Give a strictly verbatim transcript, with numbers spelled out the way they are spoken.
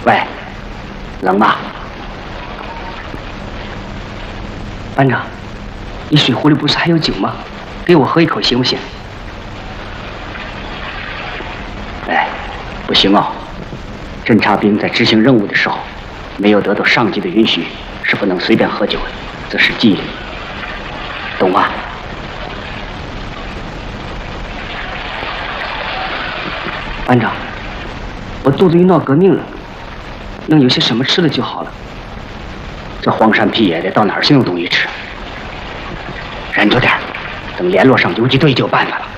喂，冷吗？班长，你水壶里不是还有酒吗？给我喝一口行不行？哎，不行哦。侦察兵在执行任务的时候，没有得到上级的允许，是不能随便喝酒的，这是纪律，懂吗？班长，我肚子遇闹革命了，能有些什么吃的就好了。这荒山僻野的，到哪儿寻有东西吃？忍着点，等联络上游击队就有办法了。